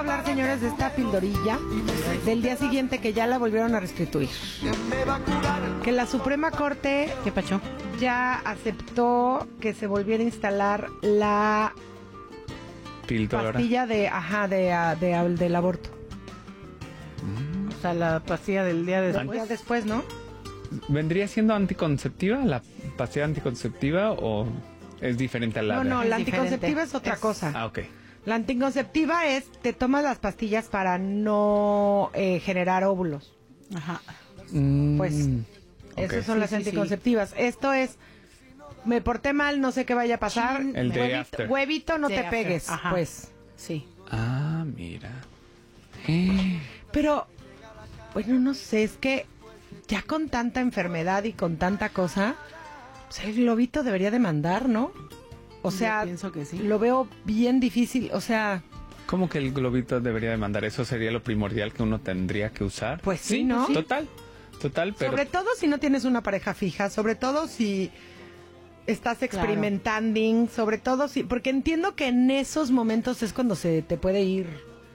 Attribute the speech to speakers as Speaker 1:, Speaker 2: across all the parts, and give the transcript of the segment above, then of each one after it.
Speaker 1: hablar, señores, de esta pildorilla del día siguiente que ya la volvieron a restituir. Que la Suprema Corte,
Speaker 2: ¿qué pacho?
Speaker 1: Ya aceptó que se volviera a instalar la pastilla del aborto.
Speaker 2: O sea, la pastilla del día después.
Speaker 1: Del día después, ¿no?
Speaker 3: ¿Vendría siendo anticonceptiva la pastilla anticonceptiva o es diferente a la?
Speaker 1: No, la anticonceptiva es otra cosa.
Speaker 3: Ah, ok.
Speaker 1: La anticonceptiva es, te tomas las pastillas para no generar óvulos.
Speaker 2: Ajá.
Speaker 1: Pues, esas son las anticonceptivas. Sí. Esto es, me porté mal, no sé qué vaya a pasar.
Speaker 3: El day after.
Speaker 1: Huevito, no te pegues.
Speaker 2: Ajá.
Speaker 1: Pues.
Speaker 2: Sí.
Speaker 3: Ah, mira.
Speaker 1: Pero, bueno, no sé, es que ya con tanta enfermedad y con tanta cosa, pues el globito debería demandar, ¿no? O sea,
Speaker 2: yo pienso que sí.
Speaker 1: Lo veo bien difícil, o sea...
Speaker 3: ¿Cómo que el globito debería demandar? ¿Eso sería lo primordial que uno tendría que usar?
Speaker 1: Pues sí, ¿no?
Speaker 3: Total, pero...
Speaker 1: Sobre todo si no tienes una pareja fija, sobre todo si estás experimentando, claro. Sobre todo si... Porque entiendo que en esos momentos es cuando se te puede ir...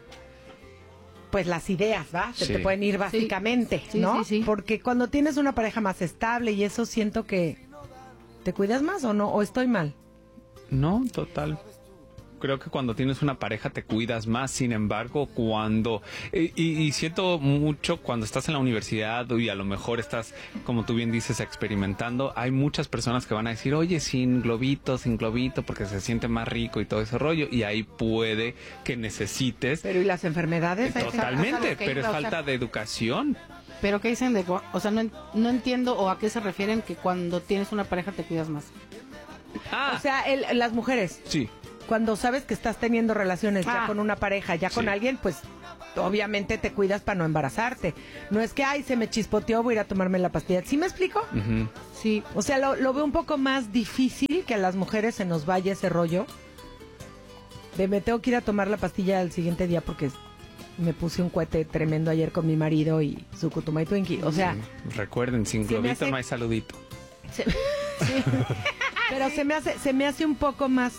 Speaker 1: Pues las ideas, ¿va? Se te pueden ir básicamente,
Speaker 2: sí.
Speaker 1: ¿no?
Speaker 2: Sí.
Speaker 1: Porque cuando tienes una pareja más estable y eso siento que... ¿Te cuidas más o no? ¿O estoy mal?
Speaker 3: No, total. Creo que cuando tienes una pareja te cuidas más, sin embargo, cuando... Y siento mucho cuando estás en la universidad y a lo mejor estás, como tú bien dices, experimentando, hay muchas personas que van a decir, oye, sin globito, porque se siente más rico y todo ese rollo, y ahí puede que necesites...
Speaker 1: Pero ¿y las enfermedades?
Speaker 3: Totalmente, pero es falta de educación.
Speaker 2: Pero ¿qué dicen o sea, no entiendo o a qué se refieren que cuando tienes una pareja te cuidas más?
Speaker 1: O sea, las mujeres.
Speaker 3: Sí.
Speaker 1: Cuando sabes que estás teniendo relaciones ya con una pareja, ya con alguien, pues obviamente te cuidas para no embarazarte. No es que, se me chispoteó, voy a ir a tomarme la pastilla. ¿Sí me explico?
Speaker 3: Uh-huh.
Speaker 1: Sí. O sea, lo veo un poco más difícil que a las mujeres se nos vaya ese rollo de me tengo que ir a tomar la pastilla al siguiente día porque me puse un cohete tremendo ayer con mi marido y su Kutumay Twinkie. O sea...
Speaker 3: Recuerden, sin globito no hay saludito.
Speaker 1: Sí. Pero se me hace un poco más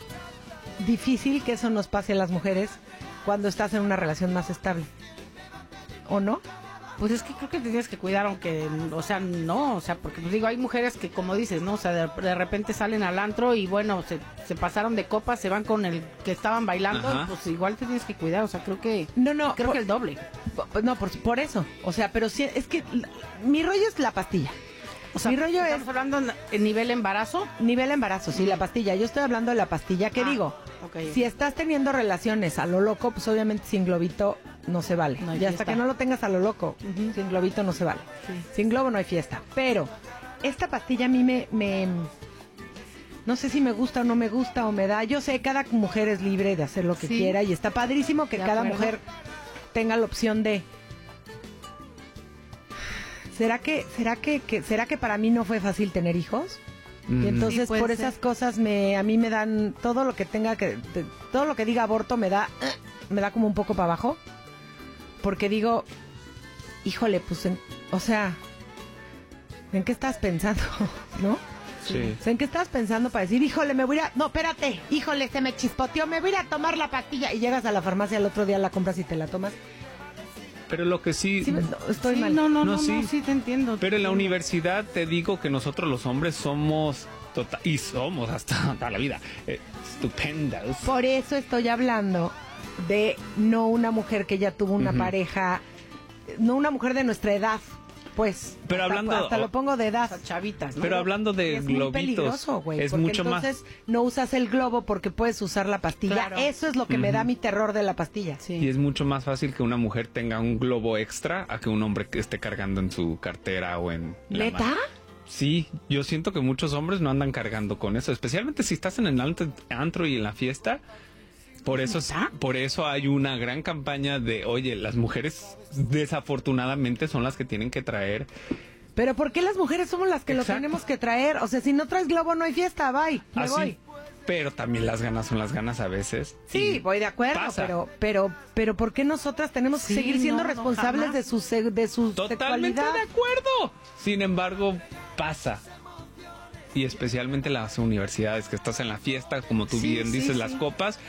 Speaker 1: difícil que eso nos pase a las mujeres cuando estás en una relación más estable. ¿O no?
Speaker 2: Pues es que creo que te tienes que cuidar, aunque, o sea, no, o sea, porque pues digo, hay mujeres que, como dices, ¿no? O sea, de repente salen al antro y bueno, se pasaron de copas, se van con el que estaban bailando, pues igual te tienes que cuidar, o sea, creo que... Creo que el doble.
Speaker 1: No, por eso, o sea, pero sí, es que mi rollo es la pastilla.
Speaker 2: O sea,
Speaker 1: mi rollo
Speaker 2: ¿estamos hablando en nivel embarazo?
Speaker 1: Nivel embarazo, sí, la pastilla. Yo estoy hablando de la pastilla. ¿Qué digo?
Speaker 2: Okay.
Speaker 1: Si estás teniendo relaciones a lo loco, pues obviamente sin globito no se vale.
Speaker 2: No
Speaker 1: y hasta que no lo tengas a lo loco, sin globito no se vale. Sí. Sin globo no hay fiesta. Pero esta pastilla a mí me no sé si me gusta o no me gusta o me da. Yo sé, cada mujer es libre de hacer lo que quiera y está padrísimo que cada mujer tenga la opción de... ¿Será que para mí no fue fácil tener hijos? Y entonces por esas cosas a mí me dan todo lo que todo lo que diga aborto me da como un poco para abajo, porque digo, híjole, pues o sea, ¿en qué estás pensando? ¿No?
Speaker 3: Sí.
Speaker 1: O sea, ¿en qué estás pensando para decir, híjole, me voy a no, espérate, híjole, se me chispoteó, me voy a ir a tomar la pastilla, y llegas a la farmacia el otro día, la compras y te la tomas?
Speaker 3: Pero lo que sí...
Speaker 1: estoy mal.
Speaker 2: No, sí te entiendo.
Speaker 3: Pero en la universidad te digo que nosotros los hombres somos... y somos hasta toda la vida estupendos.
Speaker 1: Por eso estoy hablando de no una mujer que ya tuvo una pareja, no una mujer de nuestra edad, pues.
Speaker 3: Pero
Speaker 1: hasta lo pongo de edad.
Speaker 2: Chavitas, ¿no?
Speaker 3: Pero hablando de
Speaker 1: es
Speaker 3: globitos,
Speaker 1: muy peligroso, güey,
Speaker 3: es
Speaker 1: porque
Speaker 3: mucho más.
Speaker 1: Entonces no usas el globo porque puedes usar la pastilla. Claro. Eso es lo que me da mi terror de la pastilla.
Speaker 3: Sí. Y es mucho más fácil que una mujer tenga un globo extra a que un hombre que esté cargando en su cartera o en la
Speaker 1: ¿neta?
Speaker 3: mano. Sí, yo siento que muchos hombres no andan cargando con eso, especialmente si estás en el antro y en la fiesta. Por eso hay una gran campaña de, oye, las mujeres desafortunadamente son las que tienen que traer.
Speaker 1: Pero ¿por qué las mujeres somos las que lo tenemos que traer? O sea, si no traes globo no hay fiesta, bye, me voy.
Speaker 3: Pero también las ganas son las ganas a veces.
Speaker 1: Sí, voy de acuerdo, pero ¿por qué nosotras tenemos que seguir siendo responsables de su
Speaker 3: Totalmente
Speaker 1: sexualidad?
Speaker 3: de acuerdo. Sin embargo, pasa. Y especialmente las universidades, que estás en la fiesta, como tú bien dices, las copas.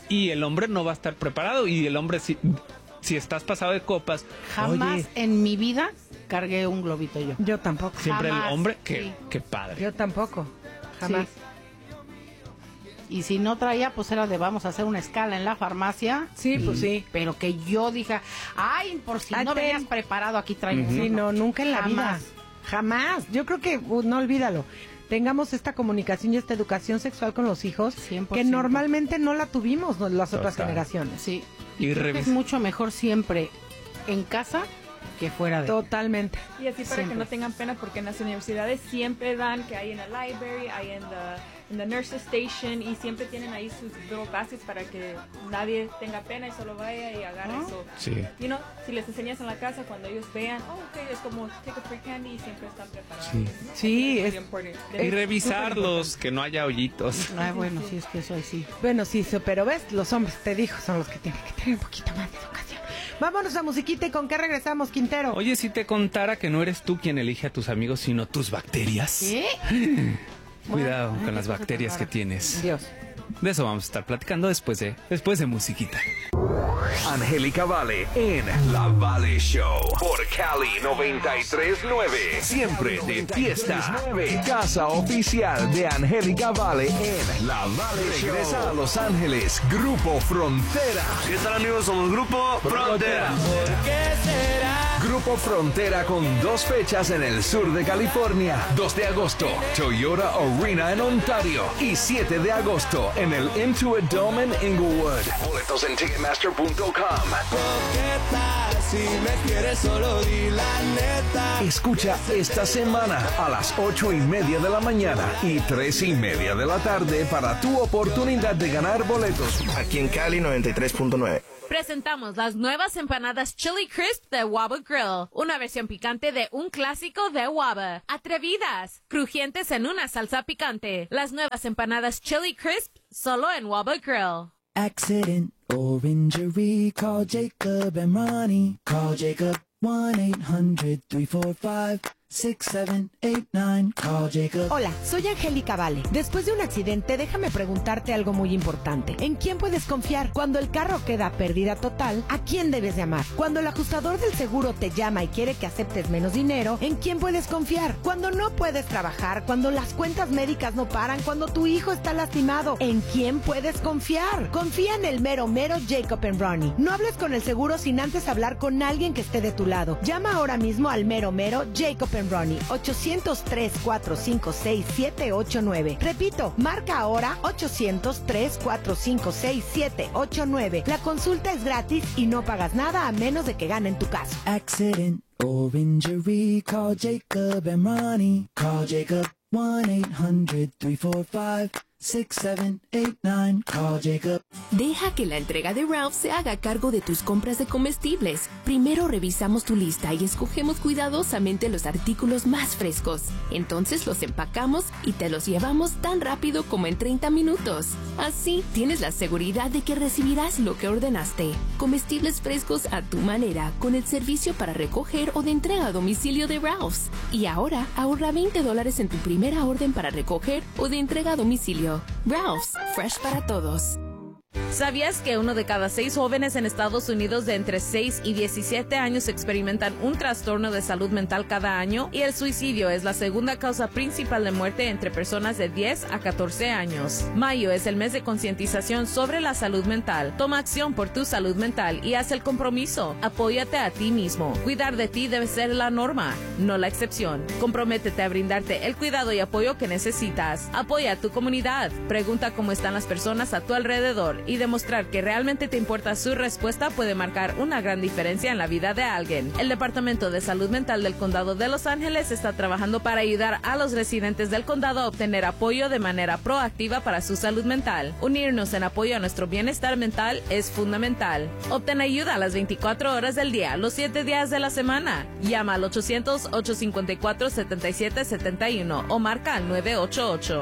Speaker 3: y el hombre no va a estar preparado, y el hombre si estás pasado de copas...
Speaker 2: Jamás en mi vida cargué un globito yo.
Speaker 1: Yo tampoco.
Speaker 3: Siempre
Speaker 2: jamás.
Speaker 3: El hombre, qué padre.
Speaker 1: Yo tampoco, jamás.
Speaker 2: Sí. Y si no traía, pues era de vamos a hacer una escala en la farmacia.
Speaker 1: Sí, pues sí.
Speaker 2: Pero que yo dije, ay, por si no venías preparado, aquí traigo.
Speaker 1: Sí, no, nunca en la vida. Jamás. Yo creo que, no olvídalo. Tengamos esta comunicación y esta educación sexual con los hijos
Speaker 2: 100%.
Speaker 1: Que normalmente no la tuvimos las otras generaciones.
Speaker 2: Sí. Y creo que es mucho mejor siempre en casa que fuera de...
Speaker 1: Totalmente.
Speaker 4: Y así para que no tengan pena, porque en las universidades siempre dan que hay en la library, hay en the nurse station, y siempre tienen ahí sus little baskets para que nadie tenga pena y solo vaya y agarre eso.
Speaker 3: Sí.
Speaker 4: You know, si les enseñas en la casa, cuando ellos vean, ok, es como take a free candy, y siempre están preparados.
Speaker 1: Sí,
Speaker 4: es important.
Speaker 3: Y revisarlos, que no haya hoyitos.
Speaker 2: Ay, bueno, sí, es que eso sí.
Speaker 1: Bueno, sí, pero ves, los hombres, te dijo, son los que tienen que tener un poquito más de educación. Vámonos a musiquita, ¿y con qué regresamos, Quintero?
Speaker 3: Oye, si te contara que no eres tú quien elige a tus amigos, sino tus bacterias.
Speaker 2: ¿Qué?
Speaker 3: Cuidado con las bacterias que tienes.
Speaker 1: Dios.
Speaker 3: De eso vamos a estar platicando después de musiquita.
Speaker 5: Angélica Vale en La Vale Show por Cali 93.9. Siempre de fiesta. Casa oficial de Angélica Vale en La Vale Show. Regresa a Los Ángeles, Grupo Frontera.
Speaker 6: ¿Qué tal, amigos? Somos Grupo Frontera. ¿Por qué será?
Speaker 5: Grupo Frontera con 2 fechas en el sur de California. 2 de agosto, Toyota Arena en Ontario. Y 7 de agosto en el Intuit Dome en Inglewood. Boletos en Ticketmaster.com.
Speaker 6: Si me quieres, solo di la neta.
Speaker 5: Escucha esta semana a las 8:30 de la mañana y 3:30 de la tarde para tu oportunidad de ganar boletos.
Speaker 6: Aquí en Cali 93.9.
Speaker 7: Presentamos las nuevas empanadas Chili Crisp de Waba Grill, una versión picante de un clásico de Waba. Atrevidas, crujientes en una salsa picante. Las nuevas empanadas Chili Crisp, solo en Waba Grill.
Speaker 8: Accident or injury, call Jacob and Ronnie. Call Jacob 1-800-345-6789. Call Jacob.
Speaker 1: Hola, soy Angélica Vale. Después de un accidente, déjame preguntarte algo muy importante. ¿En quién puedes confiar? Cuando el carro queda pérdida total, ¿a quién debes llamar? Cuando el ajustador del seguro te llama y quiere que aceptes menos dinero, ¿en quién puedes confiar? Cuando no puedes trabajar, cuando las cuentas médicas no paran, cuando tu hijo está lastimado, ¿en quién puedes confiar? Confía en el mero Jacob and Ronnie. No hables con el seguro sin antes hablar con alguien que esté de tu lado. Llama ahora mismo al mero Jacob and Ronnie. 800-345-6789. Repito, marca ahora 800-345-6789. La consulta es gratis y no pagas nada a menos de que ganen tu caso.
Speaker 8: Accident or injury, call Jacob and Ronnie. Call Jacob 1-800-345-6789. Call Jacob.
Speaker 9: Deja que la entrega de Ralph se haga cargo de tus compras de comestibles. Primero revisamos tu lista y escogemos cuidadosamente los artículos más frescos. Entonces los empacamos y te los llevamos tan rápido como en 30 minutos. Así tienes la seguridad de que recibirás lo que ordenaste. Comestibles frescos a tu manera, con el servicio para recoger o de entrega a domicilio de Ralph's. Y ahora ahorra $20 en tu primera orden para recoger o de entrega a domicilio. Ralph's, fresh para todos.
Speaker 7: ¿Sabías que 1 de cada 6 jóvenes en Estados Unidos de entre 6 y 17 años experimentan un trastorno de salud mental cada año? Y el suicidio es la segunda causa principal de muerte entre personas de 10 a 14 años. Mayo es el mes de concientización sobre la salud mental. Toma acción por tu salud mental y haz el compromiso. Apóyate a ti mismo. Cuidar de ti debe ser la norma, no la excepción. Comprométete a brindarte el cuidado y apoyo que necesitas. Apoya a tu comunidad. Pregunta cómo están las personas a tu alrededor y demostrar que realmente te importa su respuesta puede marcar una gran diferencia en la vida de alguien. El Departamento de Salud Mental del Condado de Los Ángeles está trabajando para ayudar a los residentes del condado a obtener apoyo de manera proactiva para su salud mental. Unirnos en apoyo a nuestro bienestar mental es fundamental. Obtén ayuda a las 24 horas del día, los 7 días de la semana. Llama al 800-854-7771 o marca al 988.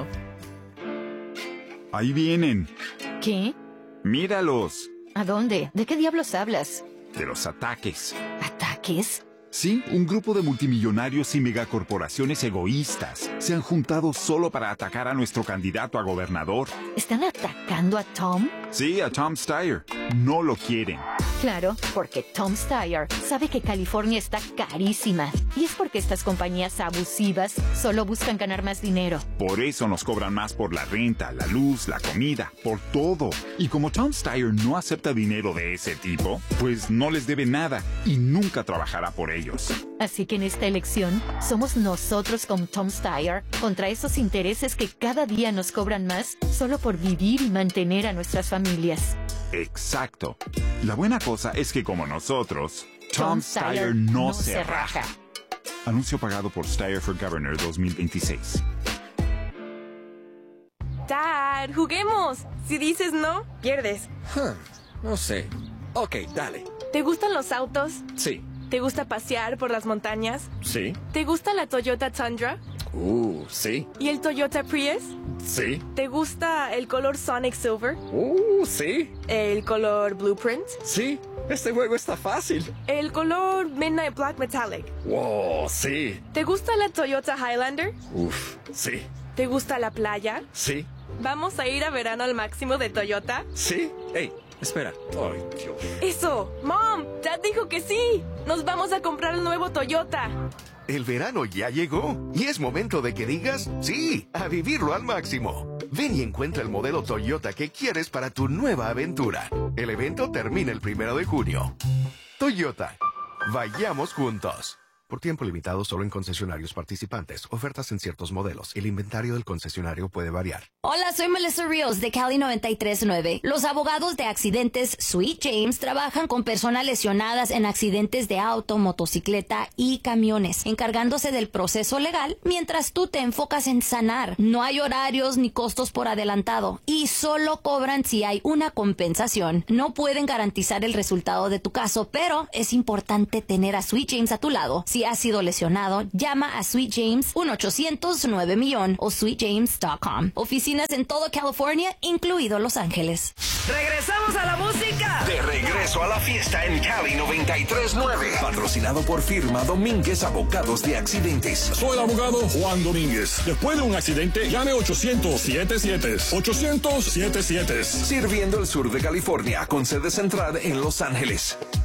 Speaker 10: Ahí vienen.
Speaker 11: ¿Qué?
Speaker 10: Míralos.
Speaker 11: ¿A dónde? ¿De qué diablos hablas?
Speaker 10: De los ataques.
Speaker 11: ¿Ataques?
Speaker 10: Sí, un grupo de multimillonarios y megacorporaciones egoístas se han juntado solo para atacar a nuestro candidato a gobernador.
Speaker 11: ¿Están atacando a Tom?
Speaker 10: Sí, a Tom Steyer. No lo quieren.
Speaker 11: Claro, porque Tom Steyer sabe que California está carísima. Y es porque estas compañías abusivas solo buscan ganar más dinero.
Speaker 10: Por eso nos cobran más por la renta, la luz, la comida, por todo. Y como Tom Steyer no acepta dinero de ese tipo, pues no les debe nada y nunca trabajará por ellos.
Speaker 11: Así que en esta elección, somos nosotros con Tom Steyer contra esos intereses que cada día nos cobran más solo por vivir y mantener a nuestras familias.
Speaker 10: Exacto. La buena cosa es que como nosotros, Tom Steyer no se raja. Anuncio pagado por Steyer for Governor 2026.
Speaker 12: Dad, juguemos. Si dices no, pierdes.
Speaker 13: No sé. Ok, dale.
Speaker 12: ¿Te gustan los autos?
Speaker 13: Sí.
Speaker 12: ¿Te gusta pasear por las montañas?
Speaker 13: Sí.
Speaker 12: ¿Te gusta la Toyota Tundra?
Speaker 13: Sí.
Speaker 12: ¿Y el Toyota Prius?
Speaker 13: Sí.
Speaker 12: ¿Te gusta el color Sonic Silver?
Speaker 13: Sí.
Speaker 12: ¿El color Blueprint?
Speaker 13: Sí. Este juego está fácil.
Speaker 12: ¿El color Midnight Black Metallic?
Speaker 13: Wow, sí.
Speaker 12: ¿Te gusta la Toyota Highlander?
Speaker 13: Sí.
Speaker 12: ¿Te gusta la playa?
Speaker 13: Sí.
Speaker 12: ¿Vamos a ir a verano al máximo de Toyota?
Speaker 13: Sí. Hey, espera. Ay, Dios.
Speaker 12: ¡Eso! ¡Mom! Dad dijo que sí. Nos vamos a comprar el nuevo Toyota.
Speaker 14: El verano ya llegó y es momento de que digas sí a vivirlo al máximo. Ven y encuentra el modelo Toyota que quieres para tu nueva aventura. El evento termina el 1 de junio. Toyota. Vayamos juntos. Por tiempo limitado solo en concesionarios participantes. Ofertas en ciertos modelos. El inventario del concesionario puede variar.
Speaker 15: Hola, soy Melissa Ríos de Cali 93.9. Los abogados de accidentes Sweet James trabajan con personas lesionadas en accidentes de auto, motocicleta y camiones, encargándose del proceso legal mientras tú te enfocas en sanar. No hay horarios ni costos por adelantado y solo cobran si hay una compensación. No pueden garantizar el resultado de tu caso, pero es importante tener a Sweet James a tu lado. Si has sido lesionado, llama a Sweet James 1-800-9-MILLON o sweetjames.com. Oficinas en todo California, incluido Los Ángeles.
Speaker 6: ¡Regresamos a la música!
Speaker 5: De regreso a la fiesta en Cali 93.9. Patrocinado por firma Domínguez Abogados de Accidentes.
Speaker 16: Soy el abogado Juan Domínguez. Después de un accidente, llame 800-77. 800-77.
Speaker 5: Sirviendo el sur de California con sede central en Los Ángeles.